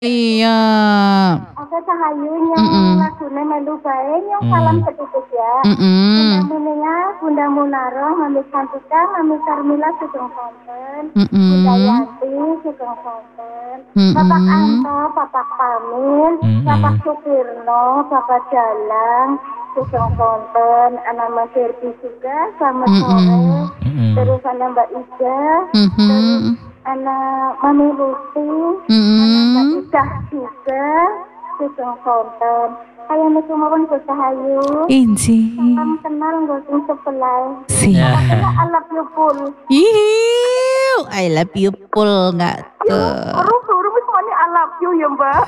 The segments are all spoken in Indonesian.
Iya. Oke Cahayu Mm-mm. yang lagune melu bae yang salam sedikit ya. Mm-mm. Bunda Munaro, Mami Cantika, Mami Carmila sugeng konten. Mm-mm. Bunda Yanti sugeng konten. Bapak Mm-mm. Anto, Bapak Pamil, Bapak Sukirno, Bapak Jalang sugeng konten. Anak Mas Herbi juga selamat sore. Terus anak Mbak Ida, terus anak Mami Lucy, anak Mbak Ida juga sugeng konten. Assalamualaikum warahmatullahi wabarakatuh. Inci. Salam kenal ngosing sebelah. Siap. I love you full. Iu, I love you full nggak tuh. Urung semuanya I love you ya Mbak.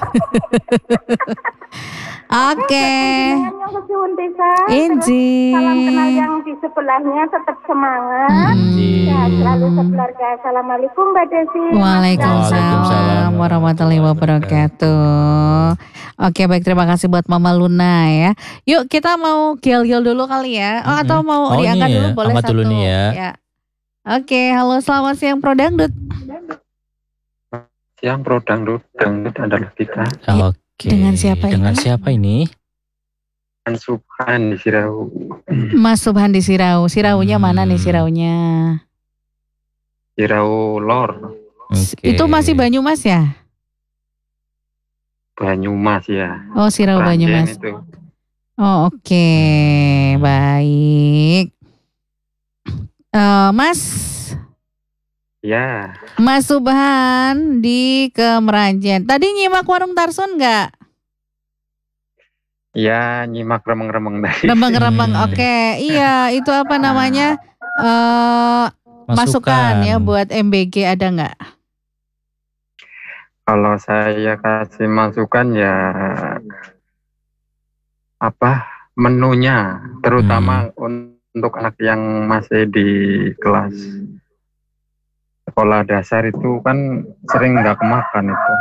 Oke. Yang kesuwun desa. Inci. Salam kenal yang di sebelahnya tetap semangat. Ya selalu sekeluarga. Assalamualaikum Mbak Desi. Waalaikumsalam warahmatullahi wabarakatuh. Oke baik, terima kasih buat Mama Luna ya. Yuk kita mau gel-gel dulu kali ya. Atau mau diangkat dulu ya. boleh Angkat satu dulu nih ya. Oke, halo selamat siang Pro Dangdut. Siang Pro Dangdut adalah kita. Oke. Dengan siapa ini? Dengan siapa ini? Mas Subhan di Sirau. Mas Subhan di Sirau. Siraunya mana nih Siraunya? Sirau Lor. Okay. Itu masih Banyumas ya? Banyumas ya. Oh Sirau Banyumas. Itu. Oh oke. Baik. Mas. Ya. Mas Subhan di Kemeranjen. Tadi nyimak Warung Tarsun nggak? Ya nyimak remeng-remeng tadi. Remeng-remeng, oke. Iya itu apa namanya? Masukan ya buat MBG ada nggak? Kalau saya kasih masukan ya menunya, terutama untuk anak yang masih di kelas sekolah dasar itu kan sering nggak kemakan itu.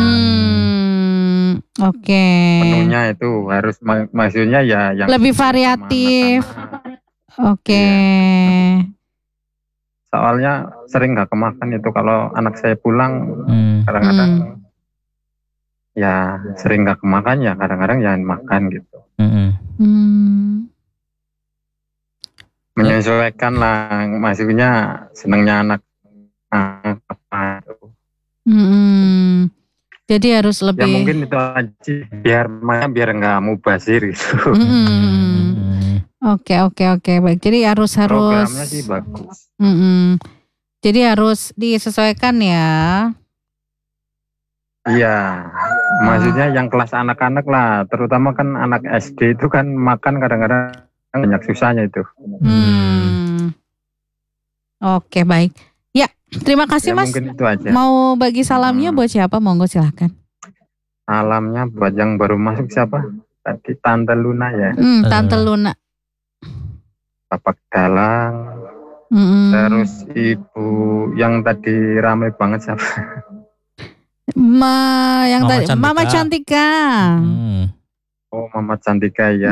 Oke. Menunya itu harus maksudnya ya yang lebih variatif. Oke. Soalnya sering nggak kemakan itu kalau anak saya pulang kadang-kadang ya sering nggak kemakan ya kadang-kadang jangan makan gitu. Menyesuaikan lah maksudnya senangnya anak apa itu. Jadi harus lebih. Ya mungkin itu aja biar nggak mubazir gitu. Oke baik. Jadi harus. Programnya sih bagus. Jadi harus disesuaikan ya. Iya, maksudnya yang kelas anak-anak lah, terutama kan anak SD itu kan makan kadang-kadang banyak susahnya itu. Oke baik. Ya, terima kasih Mas. Mungkin itu aja. Mau bagi salamnya buat siapa? Monggo silahkan. Salamnya buat yang baru masuk siapa? Tadi Tante Luna ya. Tante Luna. Bapak Dalang. Terus Ibu yang tadi ramai banget siapa? Mama Cantika. Oh Mama Cantika ya.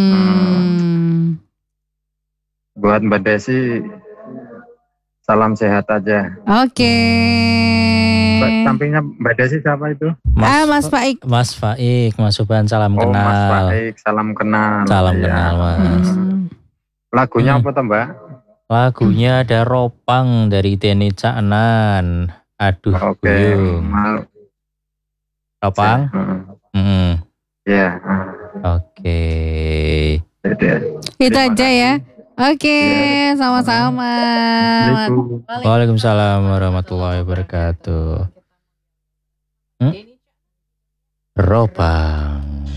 Buat Mbak Desi salam sehat aja. Oke. Sampingnya Mbak Desi siapa itu? Mas Faik. Mas Faik, Mas Subhan salam kenal. Mas Faik salam kenal. Salam kenal Mas. Lagunya apa tuh Mbak? Lagunya ada Ropang dari Teni Caknan. Aduh, Buyung. Ropang? Ya. Oke. Itu aja ya. Oke, sama-sama. Waalaikumsalam warahmatullahi wabarakatuh. Ropang.